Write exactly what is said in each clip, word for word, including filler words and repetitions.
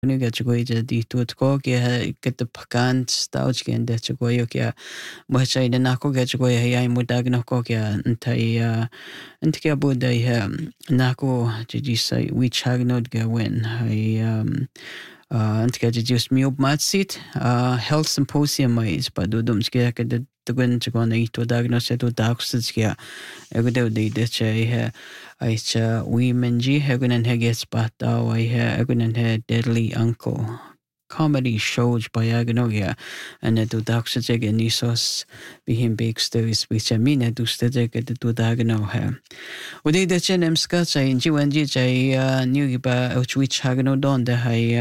nu ga chgoi ja di tu ko ke ha ke te pakan stauch ke ande chgoi yo ke mo chai de na ko ga chgoi ha ai mo dag no ko ke ntai ant ke bu dai ha na ko ji ji sai we chag no ga wen hai um ant ke ji just mi op mat sit health symposium mai is pa do dum ke ke de tugun chgo na ito dag no se to dag sit ke ego de de de chai ha ai cha women ji hegun and heges pata I ha hegun and he deadly uncle comedy shows by agnogia and it do dax jeg nisos be him big stories which I mean it do stege de do dagno ha udi de chen em ska chai ji wen ji chai new ba which hagno don de hai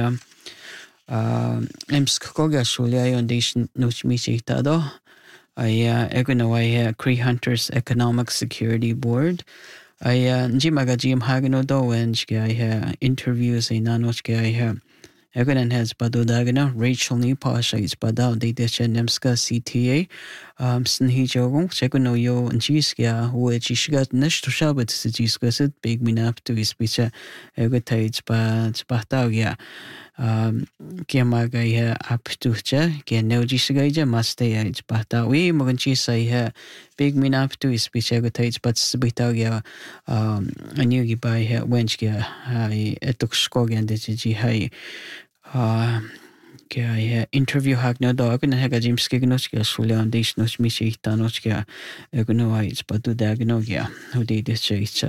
em skoga shulia yon de nuch mi chita do I hegun I Cree Hunters Economic Security Board I ji magajim hagno do wen I interviews in nanoch I Egan has Bado Dagana, Rachel Nipasha is Badao, de Dechenemska C T A, um, Snhijo, Chekono Yo, and Giskia, which she got Nish to Shabbat to Gisquisset, Big Minap to his picture, Egatates, but Bataugia, um, Kiamaga up to Cha, Gen no Gisgaja, Mastay, it's Batawi, Moganchisa, her Big Minap to his picture, Egatates, but Sbitaugia, um, I knew you by her Wenchia, I took Skogan, the G. High. Uh, Kaya interview hag na do ako na haga James Kignos kaya sula ang days nos misi tanos kaya ako no ay spatu dagno kaya hudi this chase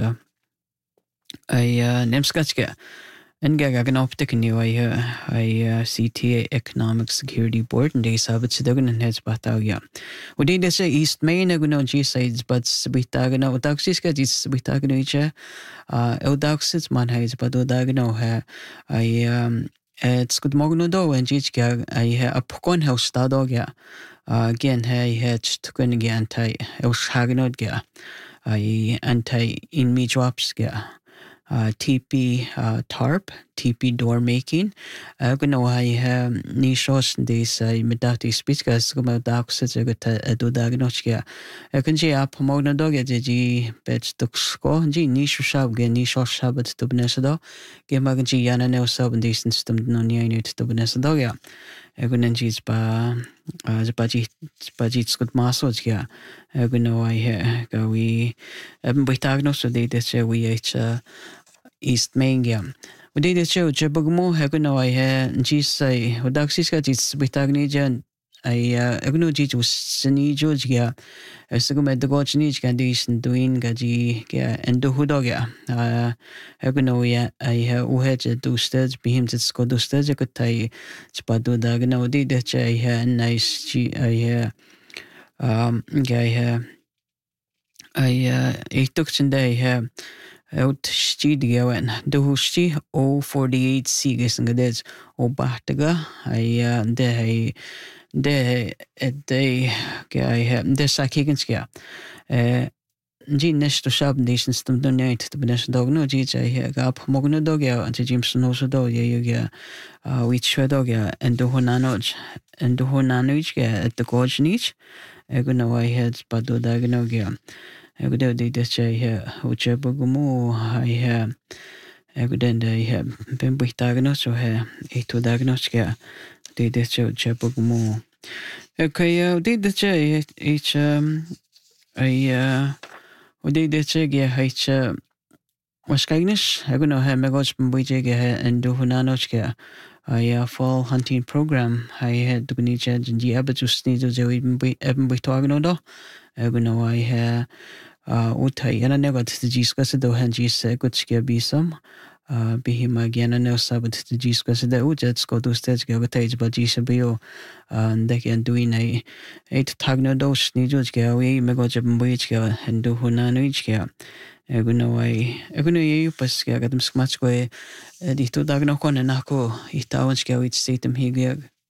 ay nemskats kaya and gaga na optik ni ay ay C T A Economic Security Board and they sabat sa dagan and heads bataw kaya hudi this East Main ako no G sides but sabita na utaksis ka jis sabita no icha uh udaksis man hay spatu dagno ha ay um It's good morning do and Jitska I have a pokon house stadogya again hey hedge to gun again tai els hagnodga I anti in me drops ga T P tarp T P door making I know I have nishos this I medati speakers come out dark such a good do diagnostica I can see up mogna dog at G beds to score G niche shab gen nisho shabat to benesado game magan G yana no sub and decent system no near to benesadoga I couldn't cheese ba the budget budget's good muscles yeah I know I hear go we haven't we diagnosed so they this we ate East Main Gam. We did the show, Jabugmo, Haguno, I had G say, Odaxiska, it's Bitagnijan. I agno G was Sani Georgia, a Saguma the Gotchnich condition doing Gaji and do Hudoga. Haguno, I have Uhed do studs, be him to Scodo studs, I could tie Spadu Dagano, did that I had nice G. I hear, um, guy, I, I took some day here. Out studio do sti O forty-eight siges nga des o bahtaga I de de de ga de sakigenskia eh G nesto shab nation stum do night to benes dog no G I gap mogno dog ya anti Jimson also do ya you ga which dog ya and do honanoj and do honanoj ga at the coach niche I know I had spado dagno ga I could do this here, which I bogumo. I have I could end I have been with diagnosis or hair, eight to diagnostic. Did this show Chabogumo. Okay, did the J H um I uh did the check yeah H was kindness. I gonna have megos bujig and do hunanochka. I fall hunting program. I had to be and the abatus need to even be even be talking on. I know I have uh utai and I never to discuss the hanjis good scare be some. Uh be him again and no sabbat to discuss the ujets go to stage go tage but jisabio and they can do in a eight tagno dos nijuj go we megojab wage go and do hunanuj go. I know I I know you pas ga gadam smatch go dito dagno kon na ko itawans go it state him here